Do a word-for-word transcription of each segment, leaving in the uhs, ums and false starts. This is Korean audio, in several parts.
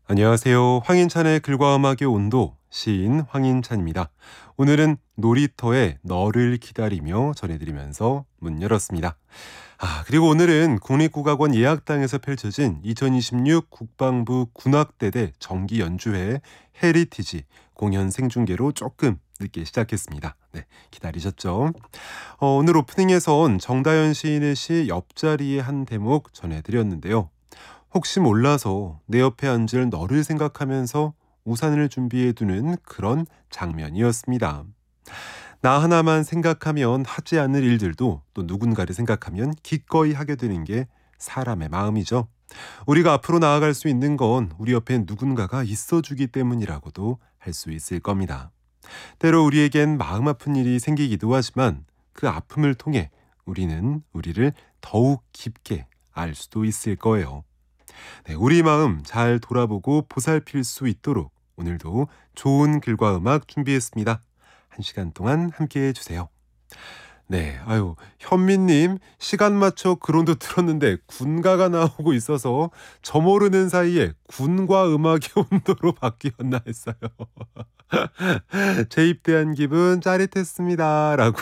안녕하세요. 황인찬의 글과 음악의 온도, 시인 황인찬입니다. 오늘은 놀이터에 너를 기다리며 전해드리면서 문 열었습니다. 아, 그리고 오늘은 국립국악원 예약당에서 펼쳐진 이천이십육 국방부 군악대대 정기 연주회 헤리티지 공연 생중계로 조금 늦게 시작했습니다. 네, 기다리셨죠? 어, 오늘 오프닝에선 정다연 시인의 시 옆자리의 한 대목 전해드렸는데요. 혹시 몰라서 내 옆에 앉을 너를 생각하면서 우산을 준비해두는 그런 장면이었습니다. 나 하나만 생각하면 하지 않을 일들도 또 누군가를 생각하면 기꺼이 하게 되는 게 사람의 마음이죠. 우리가 앞으로 나아갈 수 있는 건 우리 옆에 누군가가 있어주기 때문이라고도 할 수 있을 겁니다. 때로 우리에겐 마음 아픈 일이 생기기도 하지만 그 아픔을 통해 우리는 우리를 더욱 깊게 알 수도 있을 거예요. 네, 우리 마음 잘 돌아보고 보살필 수 있도록 오늘도 좋은 글과 음악 준비했습니다. 한 시간 동안 함께해 주세요. 네, 아유, 현미님, 시간 맞춰 글온도 틀었는데 군가가 나오고 있어서 저 모르는 사이에 군과 음악의 온도로 바뀌었나 했어요. 재입대한 기분 짜릿했습니다. 라고.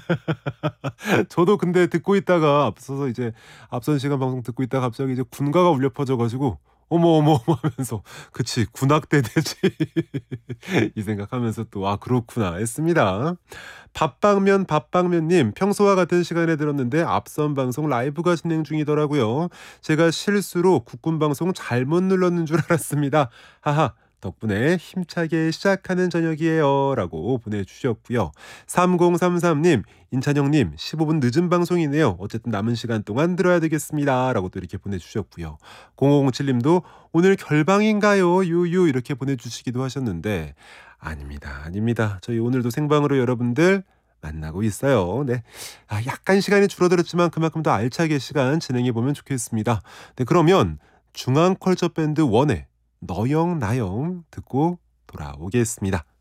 저도 근데 듣고 있다가 앞서서 이제 앞선 시간 방송 듣고 있다가 갑자기 이제 군가가 울려 퍼져가지고 어머 어머 어머 하면서 그치 군악대 되지 이 생각하면서 또 아 그렇구나 했습니다. 밥방면 밥방면님 평소와 같은 시간에 들었는데 앞선 방송 라이브가 진행 중이더라고요. 제가 실수로 국군 방송 잘못 눌렀는 줄 알았습니다. 하하. 덕분에 힘차게 시작하는 저녁이에요 라고 보내주셨고요. 삼공삼삼님 인찬영님 십오 분 늦은 방송이네요. 어쨌든 남은 시간 동안 들어야 되겠습니다 라고 또 이렇게 보내주셨고요. 공오공칠님도 오늘 결방인가요? 유유 이렇게 보내주시기도 하셨는데 아닙니다. 아닙니다. 저희 오늘도 생방으로 여러분들 만나고 있어요. 네, 아, 약간 시간이 줄어들었지만 그만큼 더 알차게 시간 진행해보면 좋겠습니다. 네, 그러면 중앙컬처밴드 원의 너영 나영 듣고 돌아오겠습니다.